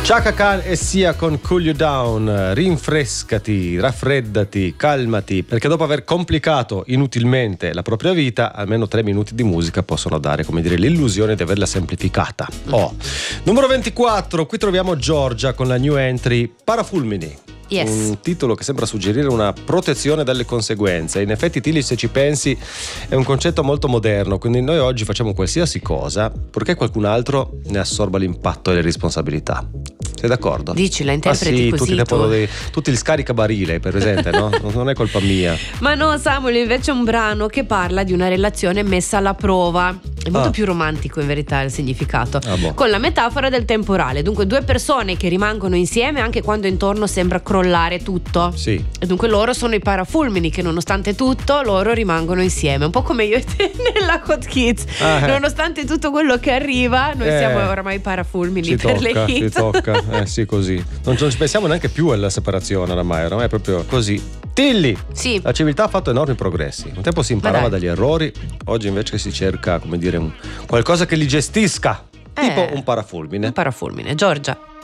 Chaka Khan e Sia con Cool You Down. Rinfrescati, raffreddati, calmati, perché dopo aver complicato inutilmente la propria vita, almeno 3 minuti di musica possono dare, come dire, l'illusione di averla semplificata. Numero 24, qui troviamo Giorgia con la new entry Parafulmini. Yes. Un titolo che sembra suggerire una protezione dalle conseguenze. In effetti, Tilly, se ci pensi, è un concetto molto moderno, quindi noi oggi facciamo qualsiasi cosa purché qualcun altro ne assorba l'impatto e le responsabilità. Sei d'accordo? Dici, la interpreti sì, così tutti il scaricabarile, presente, no? Non è colpa mia. Ma no, Samuel, invece è un brano che parla di una relazione messa alla prova. È molto più romantico in verità il significato, con la metafora del temporale. Dunque 2 persone che rimangono insieme anche quando intorno sembra crollare tutto. Sì. E dunque loro sono i parafulmini che nonostante tutto loro rimangono insieme. Un po' come io e te nella Hot Kids. Nonostante tutto quello che arriva, noi siamo oramai parafulmini per le hit. Ci tocca. Sì, così. Non ci pensiamo neanche più alla separazione oramai è proprio così. Tilly, sì. La civiltà ha fatto enormi progressi. Un tempo si imparava dagli errori, oggi invece si cerca, come dire, qualcosa che li gestisca. Tipo un parafulmine. Un parafulmine, Giorgia.